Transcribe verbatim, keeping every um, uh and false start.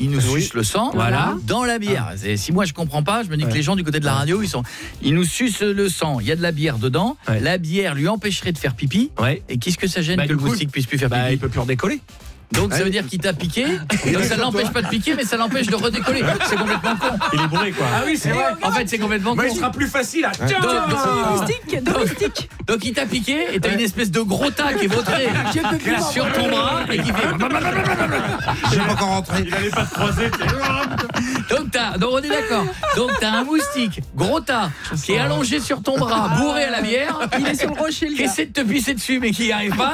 il nous suce le sang Voilà. dans la bière. Et si moi je comprends pas, je me dis que Ouais. les gens du côté de la radio, ils sont ils nous sucent le sang, il y a de la bière dedans, Ouais. la bière lui empêcherait de faire pipi. Ouais. Et qu'est-ce que ça gêne Bah, que du le coup, moustique puisse plus faire Bah, il pipi? peut plus redécoller. Donc ça veut dire qu'il t'a piqué, donc ça ne l'empêche pas de piquer, mais ça l'empêche de redécoller. C'est complètement con. Il est bourré quoi. Ah oui, c'est vrai. En fait, c'est complètement con. Mais il sera plus facile à. Tiens Domestique, domestique. Donc il t'a piqué et t'as une espèce de gros tas qui est vautré Je peux plus m'en sur ton bras et qui fait... J'ai pas encore rentré. Il allait pas te croiser. Donc t'as, donc on est d'accord. Donc t'as un moustique, gros tas, qui est allongé sur ton bras, bourré à la bière. Il est sur le rocher, le Qui gars. essaie de te pisser dessus mais qui n'y arrive pas.